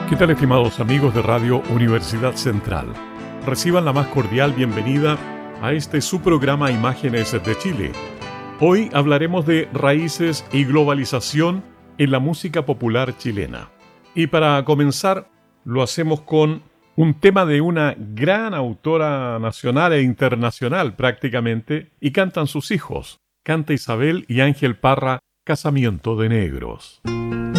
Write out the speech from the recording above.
¿Qué tal, estimados amigos de Radio Universidad Central? Reciban la más cordial bienvenida a este su programa Imágenes de Chile. Hoy hablaremos de raíces y globalización en la música popular chilena. Y para comenzar, lo hacemos con un tema de una gran autora nacional e internacional prácticamente, y cantan sus hijos. Canta Isabel y Ángel Parra, Casamiento de Negros.